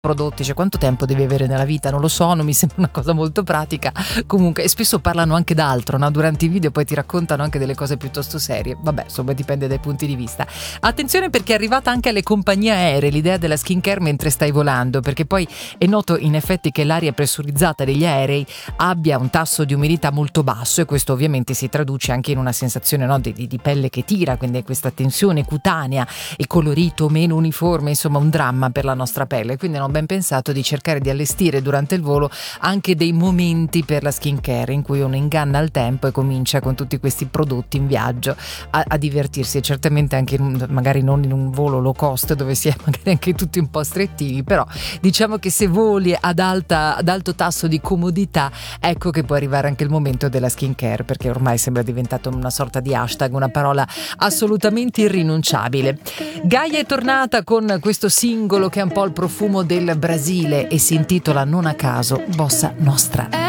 prodotti, cioè quanto tempo devi avere nella vita, non lo so, non mi sembra una cosa molto pratica. Comunque, e spesso parlano anche d'altro, no? Durante i video poi ti raccontano anche delle cose piuttosto serie. Vabbè, insomma, dipende dai punti di vista. Attenzione, perché è arrivata anche alle compagnie aeree l'idea della skincare mentre stai volando, perché poi è noto in effetti che l'aria pressurizzata degli aerei abbia un tasso di umidità molto basso, e questo ovviamente si traduce anche in una sensazione, no, di pelle che tira, quindi questa tensione cutanea, il colorito meno uniforme, insomma un dramma per la nostra pelle. Quindi hanno ben pensato di cercare di allestire durante il volo anche dei momenti per la skincare in cui uno inganna il tempo e comincia con tutti questi prodotti in viaggio a divertirsi, e certamente anche magari non in un volo low cost dove si è magari anche tutti un po' strettini, però diciamo che se voli ad alto tasso di comodità, ecco che può arrivare anche il momento della skincare, perché ormai sembra diventato una sorta di hashtag, una parola assolutamente irrinunciabile. Gaia è tornata con questo singolo che è un po' il profumo del Brasile e si intitola non a caso Bossa Nostra.